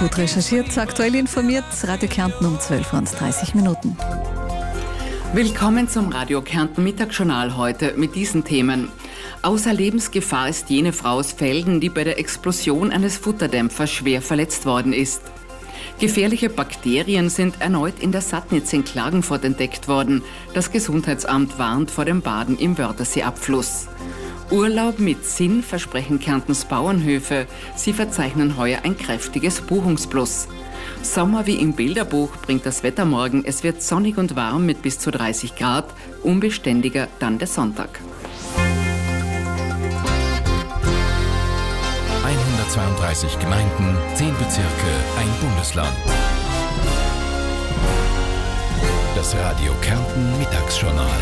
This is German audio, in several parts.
Gut recherchiert, aktuell informiert, Radio Kärnten um 12:30 Minuten. Willkommen zum Radio Kärnten Mittagsjournal heute mit diesen Themen. Außer Lebensgefahr ist jene Frau aus Velden, die bei der Explosion eines Futterdämpfers schwer verletzt worden ist. Gefährliche Bakterien sind erneut in der Sattnitz in Klagenfurt entdeckt worden. Das Gesundheitsamt warnt vor dem Baden im Wörthersee-Abfluss. Urlaub mit Sinn versprechen Kärntens Bauernhöfe. Sie verzeichnen heuer ein kräftiges Buchungsplus. Sommer wie im Bilderbuch bringt das Wetter morgen. Es wird sonnig und warm mit bis zu 30 Grad. Unbeständiger dann der Sonntag. 132 Gemeinden, 10 Bezirke, ein Bundesland. Das Radio Kärnten Mittagsjournal.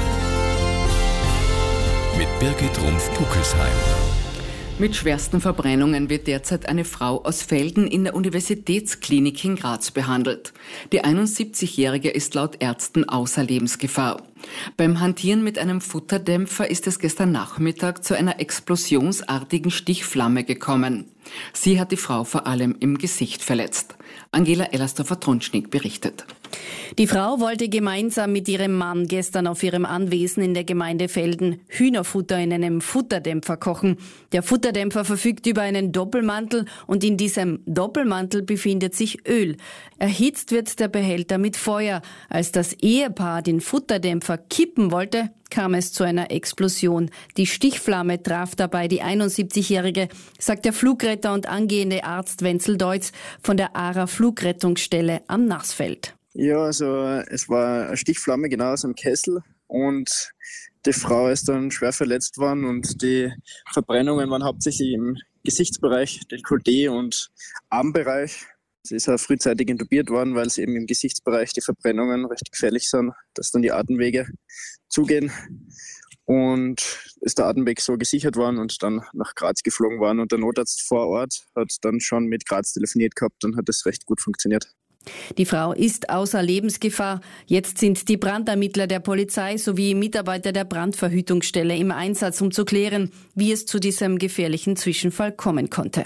Mit Birgit Rumpf-Puckelsheim. Mit schwersten Verbrennungen wird derzeit eine Frau aus Velden in der Universitätsklinik in Graz behandelt. Die 71-Jährige ist laut Ärzten außer Lebensgefahr. Beim Hantieren mit einem Futterdämpfer ist es gestern Nachmittag zu einer explosionsartigen Stichflamme gekommen. Sie hat die Frau vor allem im Gesicht verletzt. Angela Ellersdorfer-Trunschnig berichtet. Die Frau wollte gemeinsam mit ihrem Mann gestern auf ihrem Anwesen in der Gemeinde Velden Hühnerfutter in einem Futterdämpfer kochen. Der Futterdämpfer verfügt über einen Doppelmantel und in diesem Doppelmantel befindet sich Öl. Erhitzt wird der Behälter mit Feuer. Als das Ehepaar den Futterdämpfer kippen wollte, kam es zu einer Explosion. Die Stichflamme traf dabei die 71-Jährige, sagt der Flugretter und angehende Arzt Wenzel Deutz von der ARA Flugrettungsstelle am Nassfeld. Ja, also es war eine Stichflamme genau aus dem Kessel und die Frau ist dann schwer verletzt worden und die Verbrennungen waren hauptsächlich im Gesichtsbereich, Dekolleté und Armbereich. Sie ist auch frühzeitig intubiert worden, weil es eben im Gesichtsbereich die Verbrennungen recht gefährlich sind, dass dann die Atemwege zugehen. Und ist der Atemweg so gesichert worden und dann nach Graz geflogen worden. Und der Notarzt vor Ort hat dann schon mit Graz telefoniert gehabt und hat das recht gut funktioniert. Die Frau ist außer Lebensgefahr. Jetzt sind die Brandermittler der Polizei sowie Mitarbeiter der Brandverhütungsstelle im Einsatz, um zu klären, wie es zu diesem gefährlichen Zwischenfall kommen konnte.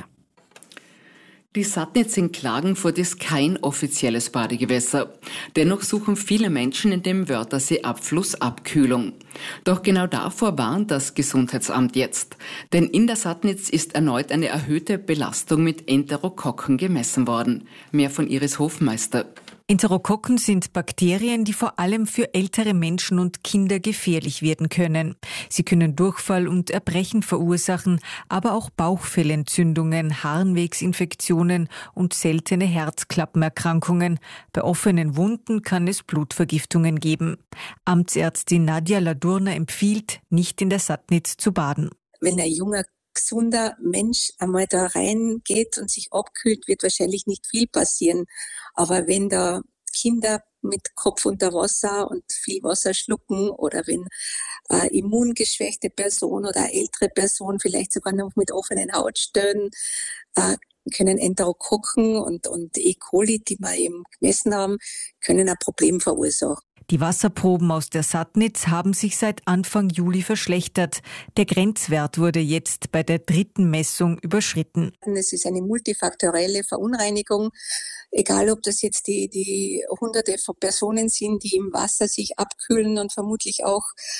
Die Sattnitz in Klagenfurt ist kein offizielles Badegewässer. Dennoch suchen viele Menschen in dem Wörthersee-Abfluss Abkühlung. Doch genau davor warnt das Gesundheitsamt jetzt. Denn in der Sattnitz ist erneut eine erhöhte Belastung mit Enterokokken gemessen worden. Mehr von Iris Hofmeister. Enterokokken sind Bakterien, die vor allem für ältere Menschen und Kinder gefährlich werden können. Sie können Durchfall und Erbrechen verursachen, aber auch Bauchfellentzündungen, Harnwegsinfektionen und seltene Herzklappenerkrankungen. Bei offenen Wunden kann es Blutvergiftungen geben. Amtsärztin Nadja Ladurner empfiehlt, nicht in der Sattnitz zu baden. Wenn ein junger gesunder Mensch einmal da reingeht und sich abkühlt, wird wahrscheinlich nicht viel passieren. Aber wenn da Kinder mit Kopf unter Wasser und viel Wasser schlucken oder wenn eine immungeschwächte Person oder eine ältere Person vielleicht sogar noch mit offenen Hautstellen können Enterokokken und E. coli, die wir eben gemessen haben, können ein Problem verursachen. Die Wasserproben aus der Sattnitz haben sich seit Anfang Juli verschlechtert. Der Grenzwert wurde jetzt bei der 3. Messung überschritten. Es ist eine multifaktorielle Verunreinigung, egal ob das jetzt die Hunderte von Personen sind, die im Wasser sich abkühlen und vermutlich auch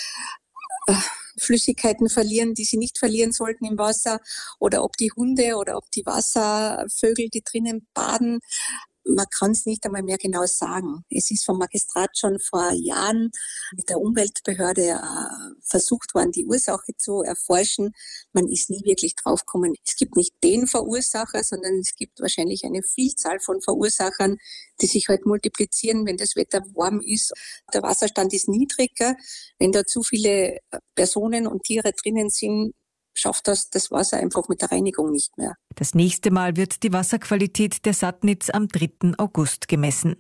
Flüssigkeiten verlieren, die sie nicht verlieren sollten im Wasser, oder ob die Hunde oder ob die Wasservögel, die drinnen baden. Man kann es nicht einmal mehr genau sagen. Es ist vom Magistrat schon vor Jahren mit der Umweltbehörde versucht worden, die Ursache zu erforschen. Man ist nie wirklich draufgekommen. Es gibt nicht den Verursacher, sondern es gibt wahrscheinlich eine Vielzahl von Verursachern, die sich halt multiplizieren, wenn das Wetter warm ist. Der Wasserstand ist niedriger. Wenn da zu viele Personen und Tiere drinnen sind, schafft das Wasser einfach mit der Reinigung nicht mehr. Das nächste Mal wird die Wasserqualität der Sattnitz am 3. August gemessen.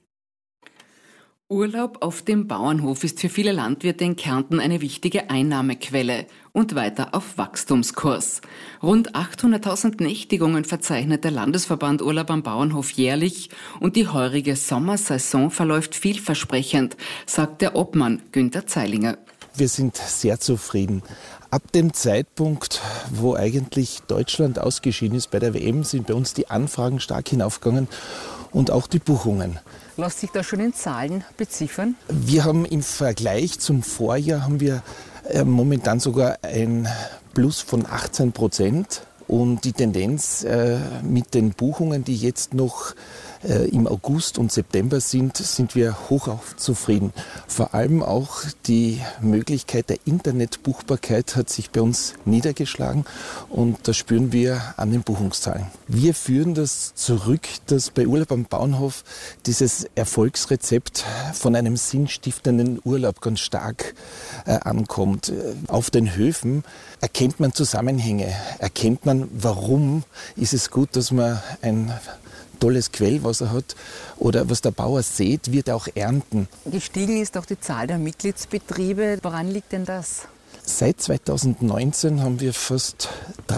Urlaub auf dem Bauernhof ist für viele Landwirte in Kärnten eine wichtige Einnahmequelle und weiter auf Wachstumskurs. Rund 800.000 Nächtigungen verzeichnet der Landesverband Urlaub am Bauernhof jährlich und die heurige Sommersaison verläuft vielversprechend, sagt der Obmann Günther Zeilinger. Wir sind sehr zufrieden. Ab dem Zeitpunkt, wo eigentlich Deutschland ausgeschieden ist bei der WM, sind bei uns die Anfragen stark hinaufgegangen und auch die Buchungen. Lässt sich das schon in Zahlen beziffern? Wir haben im Vergleich zum Vorjahr momentan sogar ein Plus von 18%. Und die Tendenz mit den Buchungen, die jetzt noch im August und September sind wir hochauf zufrieden. Vor allem auch die Möglichkeit der Internetbuchbarkeit hat sich bei uns niedergeschlagen und das spüren wir an den Buchungszahlen. Wir führen das zurück, dass bei Urlaub am Bauernhof dieses Erfolgsrezept von einem sinnstiftenden Urlaub ganz stark ankommt. Auf den Höfen erkennt man Zusammenhänge, erkennt man, warum ist es gut, dass man ein tolles Quellwasser hat oder was der Bauer sät, wird er auch ernten. Gestiegen ist auch die Zahl der Mitgliedsbetriebe. Woran liegt denn das? Seit 2019 haben wir fast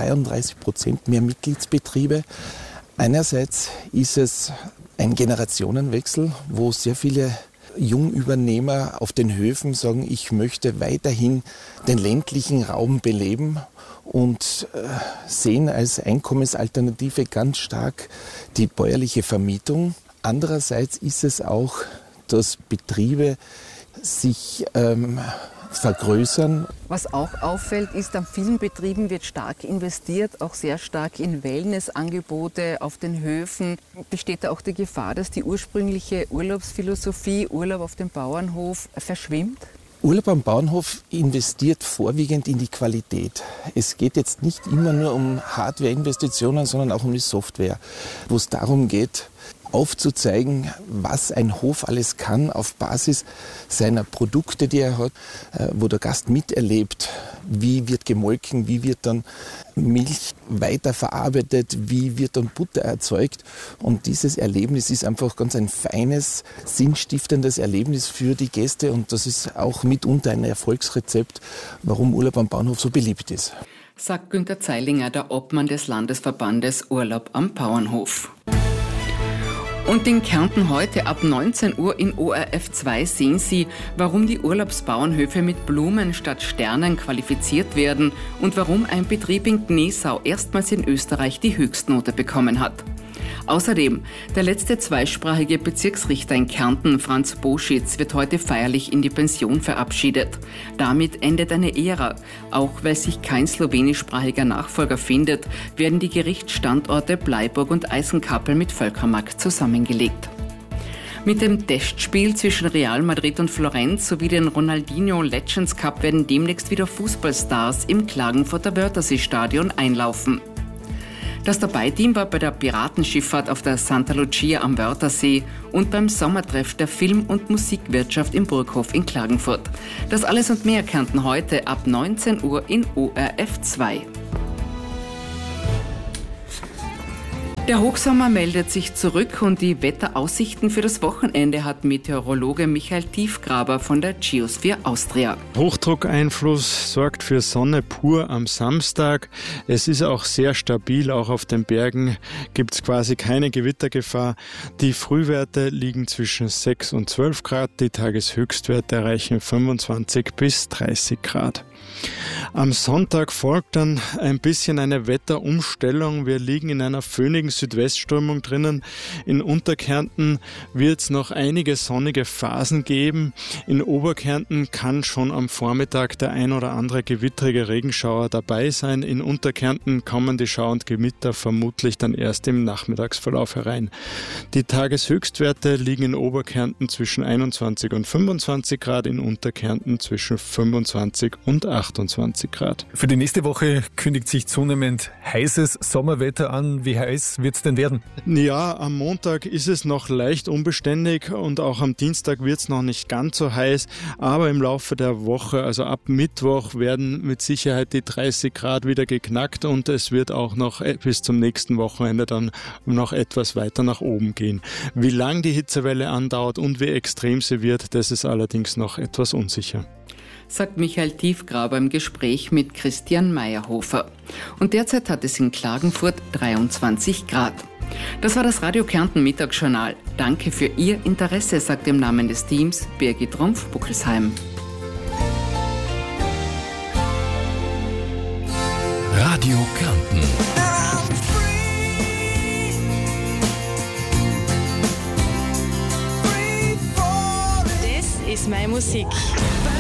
33% mehr Mitgliedsbetriebe. Einerseits ist es ein Generationenwechsel, wo sehr viele Jungübernehmer auf den Höfen sagen, ich möchte weiterhin den ländlichen Raum beleben und sehen als Einkommensalternative ganz stark die bäuerliche Vermietung. Andererseits ist es auch, dass Betriebe sich vergrößern. Was auch auffällt, ist, an vielen Betrieben wird stark investiert, auch sehr stark in Wellnessangebote auf den Höfen. Besteht da auch die Gefahr, dass die ursprüngliche Urlaubsphilosophie, Urlaub auf dem Bauernhof, verschwimmt? Urlaub am Bauernhof investiert vorwiegend in die Qualität. Es geht jetzt nicht immer nur um Hardware-Investitionen, sondern auch um die Software, wo es darum geht, aufzuzeigen, was ein Hof alles kann auf Basis seiner Produkte, die er hat, wo der Gast miterlebt, wie wird gemolken, wie wird dann Milch weiterverarbeitet, wie wird dann Butter erzeugt. Und dieses Erlebnis ist einfach ganz ein feines, sinnstiftendes Erlebnis für die Gäste und das ist auch mitunter ein Erfolgsrezept, warum Urlaub am Bauernhof so beliebt ist. Sagt Günter Zeilinger, der Obmann des Landesverbandes Urlaub am Bauernhof. Und in Kärnten heute ab 19 Uhr in ORF 2 sehen Sie, warum die Urlaubsbauernhöfe mit Blumen statt Sternen qualifiziert werden und warum ein Betrieb in Gnessau erstmals in Österreich die Höchstnote bekommen hat. Außerdem, der letzte zweisprachige Bezirksrichter in Kärnten, Franz Boschitz, wird heute feierlich in die Pension verabschiedet. Damit endet eine Ära. Auch weil sich kein slowenischsprachiger Nachfolger findet, werden die Gerichtsstandorte Bleiburg und Eisenkappel mit Völkermarkt zusammengelegt. Mit dem Testspiel zwischen Real Madrid und Florenz sowie den Ronaldinho Legends Cup werden demnächst wieder Fußballstars im Klagenfurter Wörthersee-Stadion einlaufen. Das Dabei-Team war bei der Piratenschifffahrt auf der Santa Lucia am Wörthersee und beim Sommertreff der Film- und Musikwirtschaft im Burghof in Klagenfurt. Das alles und mehr Kärnten heute ab 19 Uhr in ORF 2. Der Hochsommer meldet sich zurück und die Wetteraussichten für das Wochenende hat Meteorologe Michael Tiefgraber von der Geosphere Austria. Hochdruckeinfluss sorgt für Sonne pur am Samstag. Es ist auch sehr stabil, auch auf den Bergen gibt es quasi keine Gewittergefahr. Die Frühwerte liegen zwischen 6 und 12 Grad, die Tageshöchstwerte erreichen 25 bis 30 Grad. Am Sonntag folgt dann ein bisschen eine Wetterumstellung. Wir liegen in einer föhnigen Südwestströmung drinnen. In Unterkärnten wird es noch einige sonnige Phasen geben. In Oberkärnten kann schon am Vormittag der ein oder andere gewittrige Regenschauer dabei sein. In Unterkärnten kommen die Schauer und Gewitter vermutlich dann erst im Nachmittagsverlauf herein. Die Tageshöchstwerte liegen in Oberkärnten zwischen 21 und 25 Grad, in Unterkärnten zwischen 25 und 28 Grad. Für die nächste Woche kündigt sich zunehmend heißes Sommerwetter an. Wie heiß wird es denn werden? Ja, am Montag ist es noch leicht unbeständig und auch am Dienstag wird es noch nicht ganz so heiß. Aber im Laufe der Woche, also ab Mittwoch, werden mit Sicherheit die 30 Grad wieder geknackt und es wird auch noch bis zum nächsten Wochenende dann noch etwas weiter nach oben gehen. Wie lang die Hitzewelle andauert und wie extrem sie wird, das ist allerdings noch etwas unsicher. Sagt Michael Tiefgraber im Gespräch mit Christian Meyerhofer. Und derzeit hat es in Klagenfurt 23 Grad. Das war das Radio Kärnten Mittagsjournal. Danke für Ihr Interesse, sagt im Namen des Teams Birgit Rumpf-Buckelsheim. Radio Kärnten. Das ist meine Musik.